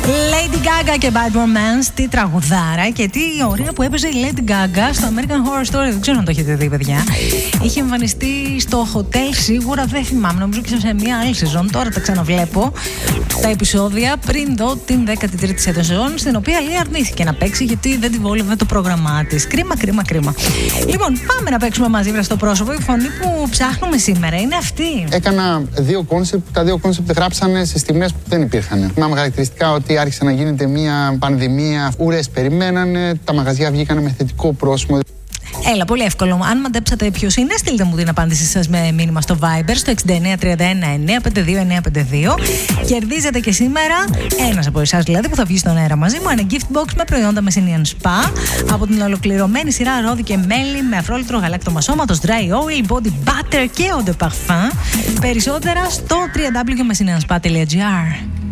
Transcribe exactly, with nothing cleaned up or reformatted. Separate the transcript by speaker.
Speaker 1: Lady Gaga και Bad Romance, τι τραγουδάρα και τι ωραία που έπαιζε η Lady Gaga στο American Horror Story. Δεν ξέρω αν το έχετε δει, παιδιά. Είχε εμφανιστεί στο hotel, σίγουρα δεν θυμάμαι, νομίζω και σε μια άλλη σεζόν. Τώρα τα ξαναβλέπω τα επεισόδια πριν δω την δέκατη τρίτη σεζόν, στην οποία λέει αρνήθηκε να παίξει γιατί δεν τη βόλευε το πρόγραμμά τη. Κρίμα, κρίμα, κρίμα. Λοιπόν, πάμε να παίξουμε μαζί βρε στο πρόσωπο. Η φωνή που ψάχνουμε σήμερα είναι αυτή.
Speaker 2: Έκανα δύο κόνσεπτ, τα δύο κόνσεπτ γράψανε σε στιγμές που δεν υπήρχαν. Θυμάμαι χαρακτηριστικά ότι άρχισε να γίνεται μια πανδημία. Ουρές περιμένανε, τα μαγαζιά βγήκανε με θετικό πρόσημο.
Speaker 1: Έλα, πολύ εύκολο. Αν μαντέψατε ποιος είναι, στείλτε μου την απάντησή σας με μήνυμα στο Viber στο εξήντα εννέα τριάντα ένα εννέα πενήντα δύο εννέα πενήντα δύο. Κερδίζετε και σήμερα, ένας από εσάς δηλαδή που θα βγει στον αέρα μαζί μου, ένα gift box με προϊόντα Messinian Spa από την ολοκληρωμένη σειρά ρόδι και μέλι με αφρόλυτρο γαλάκτωμα σώματος, dry oil, body butter και eau de parfum. Περισσότερα στο double-u double-u double-u τελεία messinianspa τελεία gr.